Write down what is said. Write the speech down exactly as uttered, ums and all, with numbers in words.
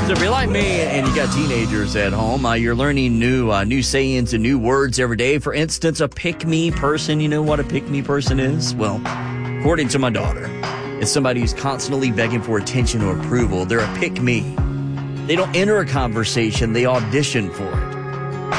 So if you're like me and you got teenagers at home, uh, you're learning new uh, new sayings and new words every day. For instance, a pick-me person. You know what a pick-me person is? Well, according to my daughter, it's somebody who's constantly begging for attention or approval. They're a pick-me. They don't enter a conversation. They audition for it.